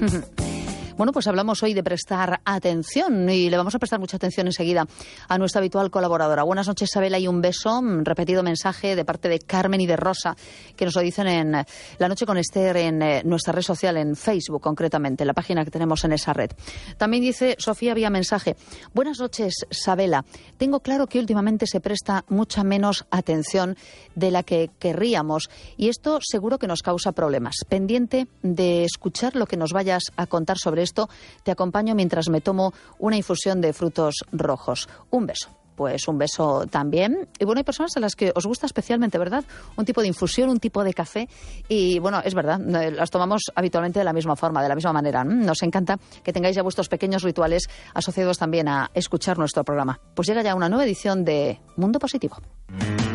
Bueno, pues hablamos hoy de prestar atención y le vamos a prestar mucha atención enseguida a nuestra habitual colaboradora. Buenas noches, Sabela, y un beso. Repetido mensaje de parte de Carmen y de Rosa, que nos lo dicen en La Noche con Esther, en nuestra red social, en Facebook concretamente, la página que tenemos en esa red. También dice Sofía vía mensaje: buenas noches, Sabela. Tengo claro que últimamente se presta mucha menos atención de la que querríamos y esto seguro que nos causa problemas. Pendiente de escuchar lo que nos vayas a contar sobre esto, te acompaño mientras me tomo una infusión de frutos rojos. Un beso. Pues un beso también. Y bueno, hay personas a las que os gusta especialmente, ¿verdad? Un tipo de infusión, un tipo de café. Y bueno, es verdad, las tomamos habitualmente de la misma forma, de la misma manera. Nos encanta que tengáis ya vuestros pequeños rituales asociados también a escuchar nuestro programa. Pues llega ya una nueva edición de Mundo Positivo.